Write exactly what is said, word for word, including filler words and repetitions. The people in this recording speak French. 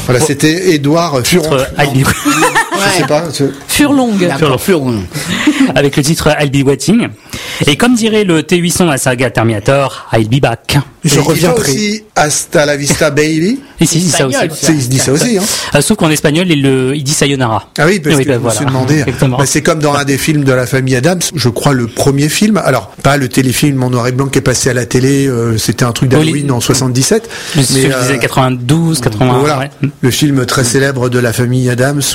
Voilà, c'était Édouard Furlong. I'll be... Je sais pas. Je... Furlong. Furlong. Furlong. Avec le titre I'll be waiting. Et comme dirait le T huit cents à la saga Terminator, I'll be back. Je reviendrai. Aussi Hasta la vista baby. Ici, il dit ça aussi. C'est, il dit ça aussi, hein. Euh, sauf qu'en espagnol, il, le, il dit sayonara. Ah oui, parce oui, que bah, je me voilà. suis demandé. Bah, c'est comme dans un des films de la famille Adams, je crois le premier film. Alors, pas le téléfilm en noir et blanc qui est passé à la télé, euh, c'était un truc d'Halloween oui, en soixante-dix-sept. Mais, mais euh, je disais quatre-vingt-douze, quatre-vingts. Voilà. Ouais. Le film très célèbre de la famille Adams